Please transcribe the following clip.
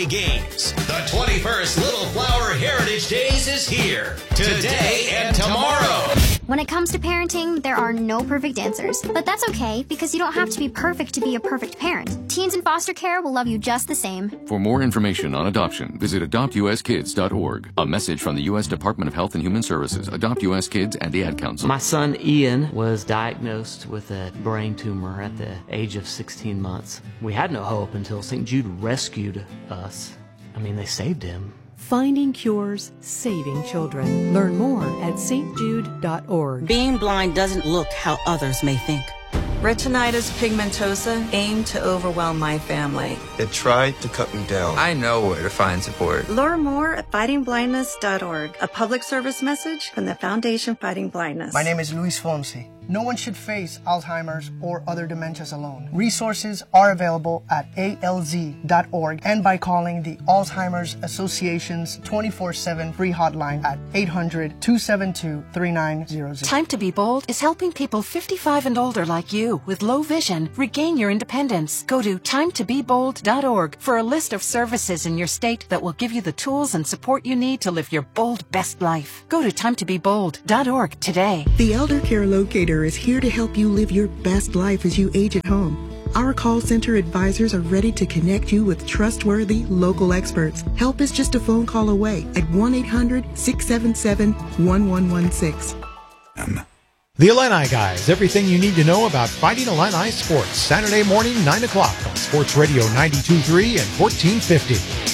Illini games. The 21st Little Flower Heritage Days is here, today and tomorrow. When it comes to parenting, there are no perfect answers. But that's okay, because you don't have to be perfect to be a perfect parent. Teens in foster care will love you just the same. For more information on adoption, visit adoptuskids.org. A message from the U.S. Department of Health and Human Services, Adopt U.S. Kids, and the Ad Council. My son Ian was diagnosed with a brain tumor at the age of 16 months. We had no hope until St. Jude rescued us. I mean, they saved him. Finding cures, saving children. Learn more at stjude.org. Being blind doesn't look how others may think. Retinitis pigmentosa aimed to overwhelm my family. It tried to cut me down. I know where to find support. Learn more at fightingblindness.org. A public service message from the Foundation Fighting Blindness. My name is Luis Fonsi. No one should face Alzheimer's or other dementias alone. Resources are available at alz.org and by calling the Alzheimer's Association's 24/7 free hotline at 800-272-3900. Time to Be Bold is helping people 55 and older like you with low vision regain your independence. Go to timetobebold.org for a list of services in your state that will give you the tools and support you need to live your bold best life. Go to timetobebold.org today. The Elder Care Locator is here to help you live your best life as you age at home. Our call center advisors are ready to connect you with trustworthy local experts. Help is just a phone call away at 1-800-677-1116. The Illini Guys, everything you need to know about Fighting Illini sports. Saturday morning, 9 o'clock on Sports Radio 92.3 and 1450.